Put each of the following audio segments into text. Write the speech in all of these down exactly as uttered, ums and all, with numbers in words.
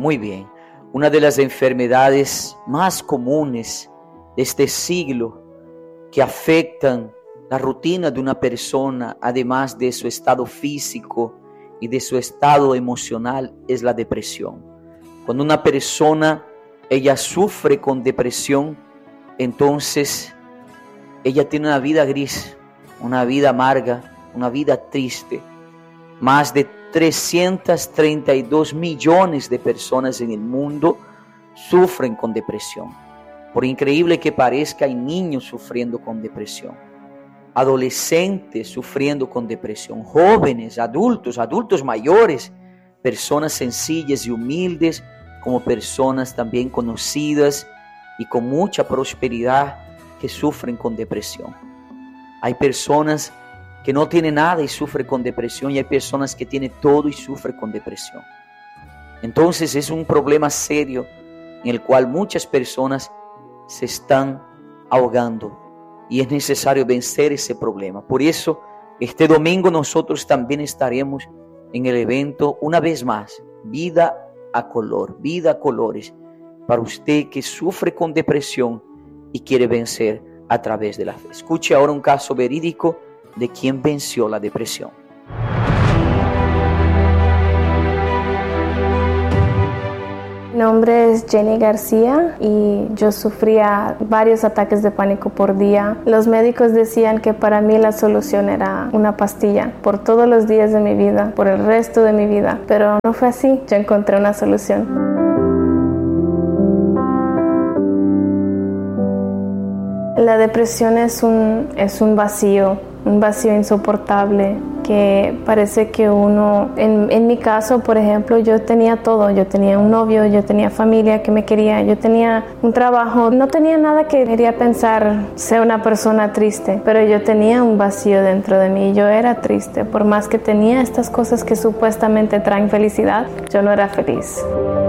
Muy bien. Una de las enfermedades más comunes de este siglo que afectan la rutina de una persona, además de su estado físico y de su estado emocional, es la depresión. Cuando una persona, ella sufre con depresión, entonces ella tiene una vida gris, una vida amarga, una vida triste. Más de trescientos treinta y dos millones de personas en el mundo sufren con depresión. Por increíble que parezca, hay niños sufriendo con depresión, adolescentes sufriendo con depresión, jóvenes, adultos, adultos mayores, personas sencillas y humildes, como personas también conocidas y con mucha prosperidad que sufren con depresión. Hay personas que no tienen nada y sufren con depresión, y hay personas que tienen todo y sufren con depresión. Entonces es un problema serio en el cual muchas personas se están ahogando y es necesario vencer ese problema. Por eso este domingo nosotros también estaremos en el evento, una vez más, Vida a Color, Vida a Colores, para usted que sufre con depresión y quiere vencer a través de la fe. Escuche ahora un caso verídico de quien venció la depresión. Mi nombre es Jenny García y yo sufría varios ataques de pánico por día. Los médicos decían que para mí la solución era una pastilla por todos los días de mi vida, por el resto de mi vida, pero no fue así. Yo encontré una solución. La depresión es un, es un vacío, un vacío insoportable que parece que uno, en, en mi caso, por ejemplo, yo tenía todo, yo tenía un novio, yo tenía familia que me quería, yo tenía un trabajo, no tenía nada que quería pensar ser una persona triste, pero yo tenía un vacío dentro de mí, yo era triste, por más que tenía estas cosas que supuestamente traen felicidad, yo no era feliz.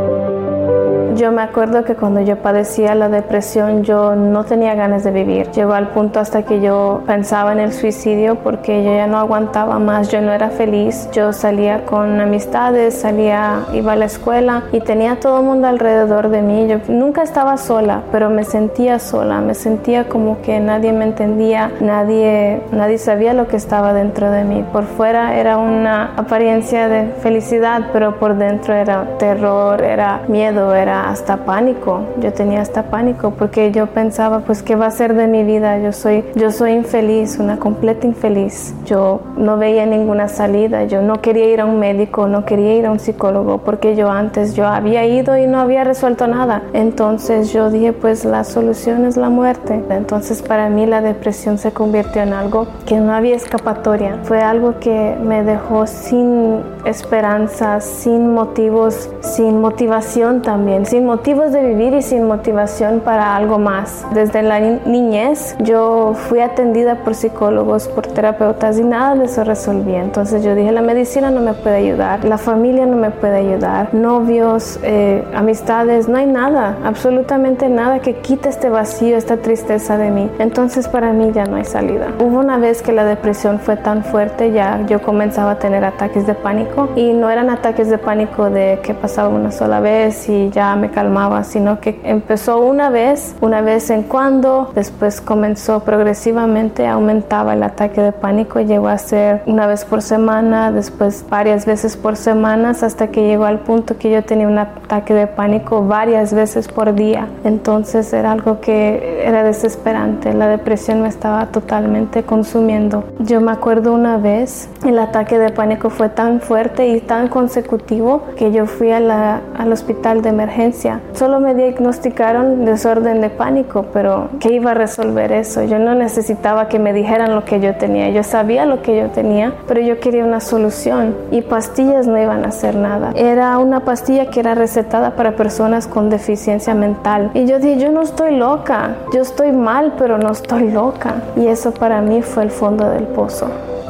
Yo me acuerdo que cuando yo padecía la depresión yo no tenía ganas de vivir. Llegó al punto hasta que yo pensaba en el suicidio porque yo ya no aguantaba más, yo no era feliz. Yo salía con amistades, salía, iba a la escuela y tenía todo el mundo alrededor de mí. Yo nunca estaba sola, pero me sentía sola, me sentía como que nadie me entendía, nadie, nadie sabía lo que estaba dentro de mí. Por fuera era una apariencia de felicidad, pero por dentro era terror, era miedo, era hasta pánico. Yo tenía hasta pánico porque yo pensaba, pues, ¿qué va a ser de mi vida? Yo soy, yo soy infeliz, una completa infeliz. Yo no veía ninguna salida. Yo no quería ir a un médico, no quería ir a un psicólogo porque yo antes yo había ido y no había resuelto nada. Entonces yo dije, pues la solución es la muerte. Entonces para mí la depresión se convirtió en algo que no había escapatoria. Fue algo que me dejó sin esperanza, sin motivos, sin motivación también, sin motivos de vivir y sin motivación para algo más. Desde la niñez yo fui atendida por psicólogos, por terapeutas y nada de eso resolvía. Entonces yo dije, la medicina no me puede ayudar, la familia no me puede ayudar, novios, eh, amistades, no hay nada, absolutamente nada que quite este vacío, esta tristeza de mí. Entonces para mí ya no hay salida. Hubo una vez que la depresión fue tan fuerte, ya yo comenzaba a tener ataques de pánico y no eran ataques de pánico de que pasaba una sola vez y ya me calmaba, sino que empezó una vez, una vez en cuando, después comenzó progresivamente, aumentaba el ataque de pánico, llegó a ser una vez por semana, después varias veces por semanas, hasta que llegó al punto que yo tenía un ataque de pánico varias veces por día. Entonces era algo que era desesperante, la depresión me estaba totalmente consumiendo. Yo me acuerdo una vez, el ataque de pánico fue tan fuerte y tan consecutivo que yo fui a la, al hospital de emergencia. Solo me diagnosticaron desorden de pánico, pero ¿qué iba a resolver eso? Yo no necesitaba que me dijeran lo que yo tenía, yo sabía lo que yo tenía, pero yo quería una solución y pastillas no iban a hacer nada. Era una pastilla que era recetada para personas con deficiencia mental y yo dije, yo no estoy loca, yo estoy mal, pero no estoy loca, y eso para mí fue el fondo del pozo.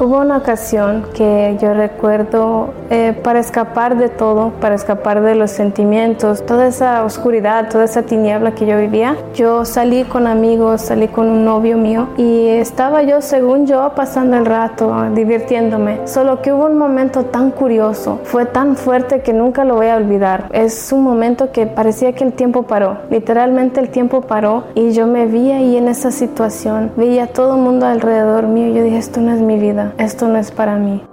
Hubo una ocasión que yo recuerdo eh, para escapar de todo, para escapar de los sentimientos, toda esa oscuridad, toda esa tiniebla que yo vivía. Yo salí con amigos, salí con un novio mío y estaba yo, según yo, pasando el rato, divirtiéndome. Solo que hubo un momento tan curioso, fue tan fuerte que nunca lo voy a olvidar. Es un momento que parecía que el tiempo paró, literalmente el tiempo paró y yo me vi ahí en esa situación, veía a todo el mundo alrededor mío y yo dije, esto no es mi vida. Esto no es para mí.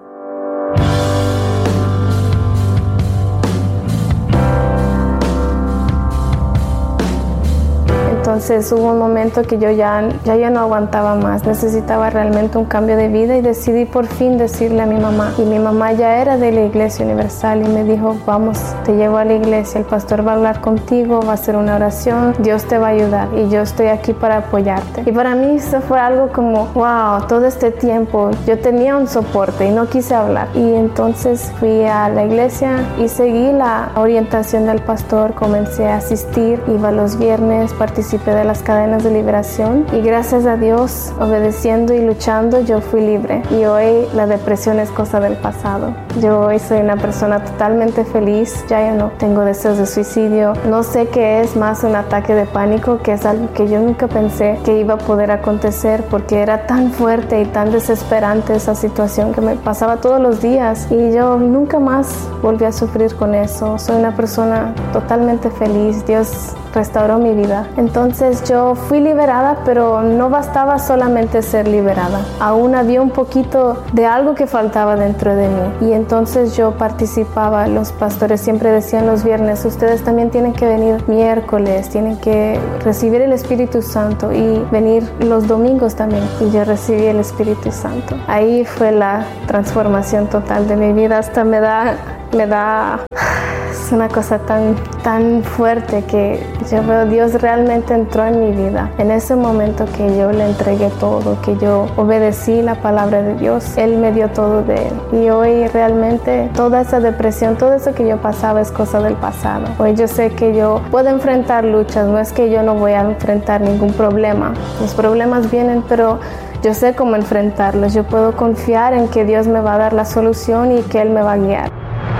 Entonces hubo un momento que yo ya, ya, ya no aguantaba más, necesitaba realmente un cambio de vida y decidí por fin decirle a mi mamá. Y mi mamá ya era de la Iglesia Universal y me dijo, vamos, te llevo a la iglesia, el pastor va a hablar contigo, va a hacer una oración, Dios te va a ayudar y yo estoy aquí para apoyarte. Y para mí eso fue algo como, wow, todo este tiempo yo tenía un soporte y no quise hablar. Y entonces fui a la iglesia y seguí la orientación del pastor, comencé a asistir, iba los viernes, participé de las cadenas de liberación y gracias a Dios, obedeciendo y luchando, yo fui libre y hoy la depresión es cosa del pasado. Yo hoy soy una persona totalmente feliz, ya yo no tengo deseos de suicidio, no sé qué es más un ataque de pánico, que es algo que yo nunca pensé que iba a poder acontecer porque era tan fuerte y tan desesperante esa situación que me pasaba todos los días y yo nunca más volví a sufrir con eso. Soy una persona totalmente feliz, Dios restauró mi vida. Entonces yo fui liberada, pero no bastaba solamente ser liberada. Aún había un poquito de algo que faltaba dentro de mí. Y entonces yo participaba, los pastores siempre decían los viernes, ustedes también tienen que venir miércoles, tienen que recibir el Espíritu Santo y venir los domingos también. Y yo recibí el Espíritu Santo. Ahí fue la transformación total de mi vida. Hasta me da, me da... Es una cosa tan, tan fuerte que yo veo Dios realmente entró en mi vida. En ese momento que yo le entregué todo, que yo obedecí la palabra de Dios, Él me dio todo de Él. Y hoy realmente toda esa depresión, todo eso que yo pasaba es cosa del pasado. Hoy yo sé que yo puedo enfrentar luchas, no es que yo no voy a enfrentar ningún problema. Los problemas vienen, pero yo sé cómo enfrentarlos. Yo puedo confiar en que Dios me va a dar la solución y que Él me va a guiar.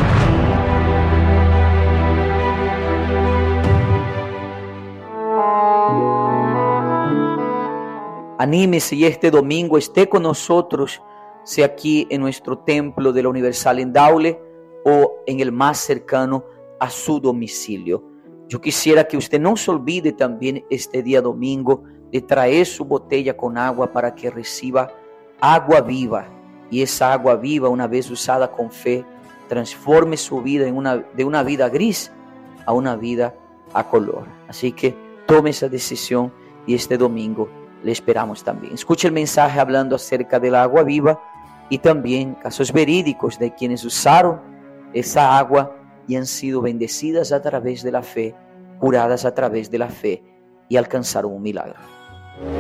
Anímese y este domingo esté con nosotros, sea aquí en nuestro templo de la Universal en Daule o en el más cercano a su domicilio. Yo quisiera que usted no se olvide también este día domingo de traer su botella con agua para que reciba agua viva. Y esa agua viva, una vez usada con fe, transforme su vida en una, de una vida gris a una vida a color. Así que tome esa decisión y este domingo le esperamos también. Escuche el mensaje hablando acerca del agua viva y también casos verídicos de quienes usaron esa agua y han sido bendecidas a través de la fe, curadas a través de la fe y alcanzaron un milagro.